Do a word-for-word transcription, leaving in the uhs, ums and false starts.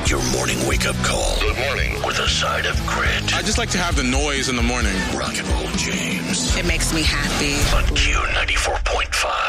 Your morning wake-up call. Good morning with a side of grit. I just like to have the noise in the morning. Rock and Roll James. It makes me happy. On Q ninety-four point five.